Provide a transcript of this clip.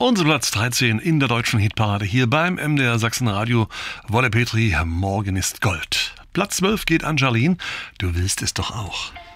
Unser Platz 13 in der deutschen Hitparade hier beim MDR Sachsen Radio. Wolle Petri, Morgen ist Gold. Platz 12 geht an Charlene, du willst es doch auch.